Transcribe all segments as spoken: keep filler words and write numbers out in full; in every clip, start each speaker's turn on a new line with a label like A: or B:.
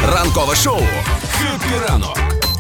A: Ранкове шоу «Хеппі ранок»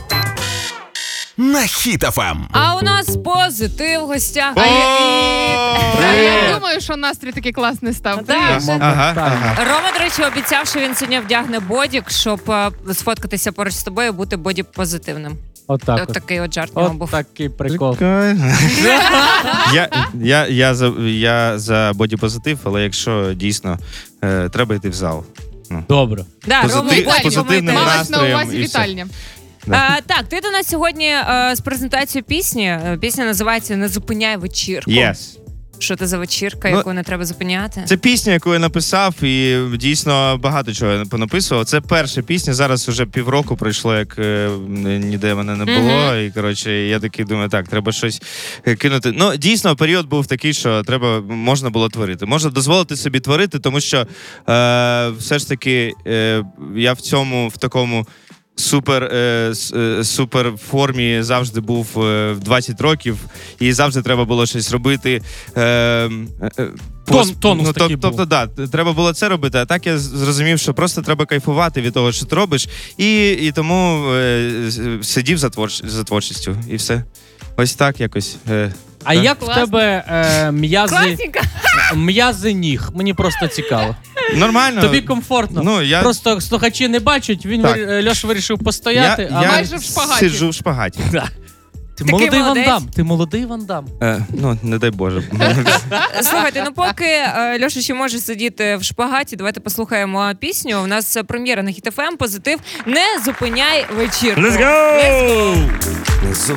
A: на Хіт еф ем.
B: А у нас позитив в гостях.
C: А
B: Привіт.
C: я думаю, що настрій такий класний став.
B: Так.
C: Привіт.
D: Ага, ага.
B: Рома, до речі, обіцяв, що він сьогодні вдягне бодік, щоб е, сфоткатися поруч з тобою і бути боді-позитивним.
E: Отак.
B: От
E: От,
B: такий от жарт в нього
E: от
B: був.
E: такий прикол.
D: я, я, я, за, я за бодіпозитив, але якщо дійсно е, треба йти в зал.
E: Добре.
B: Да,
D: Позитив-
B: Рома,
D: з
B: бодік
D: позитивним
B: помити.
C: Малась на
D: настроєм
C: увазі
D: і все.
C: вітальня.
D: Да.
B: А, так, ти до нас сьогодні е, з презентацією пісні. Е, Пісня називається «Не зупиняй вечірку».
D: Yes.
B: Що це за вечірка,
D: Ну,
B: яку не треба зупиняти?
D: Це пісня, яку я написав, і дійсно багато чого я понаписував. Це перша пісня, зараз вже півроку пройшло, як е, ніде мене не було.
B: Мгм.
D: І коротше, я такий думаю, так, треба щось е, кинути. Ну, дійсно, період був такий, що треба можна було творити. Можна дозволити собі творити, тому що е, все ж таки е, я в цьому, в такому. Супер, е, с- е, супер формі завжди був е, в двадцять років, і завжди треба було щось робити. Е, е, е,
E: Тон- тонус
D: ну,
E: такий
D: тоб- Тобто,
E: був.
D: да, треба було це робити, а так я з- зрозумів, що просто треба кайфувати від того, що ти робиш, і, і тому е, з- сидів за, творч, за творчістю, і все. Ось так якось. Е.
E: А
D: Так.
E: як в
C: Класно.
E: тебе е, м'язи,
B: Класненько.
E: м'язи ніг? Мені просто цікаво.
D: Нормально.
E: Тобі комфортно.
D: Ну, я-
E: Просто слухачі не бачать, він
D: Так.
E: вир- е, Льоша вирішив постояти,
D: я,
E: а
D: я
C: майже в шпагаті.
D: сиджу в шпагаті.
E: Да. Ти
B: Такий
E: молодий
B: молодець.
E: Ван Дам. Ти молодий Ван Дам.
D: Е, ну, не дай Боже.
B: Слухайте, ну поки е, Льоша ще може сидіти в шпагаті, давайте послухаємо пісню. У нас е, прем'єра на Хіт еф ем, позитив. Не зупиняй вечірку.
E: Let's go!
A: Не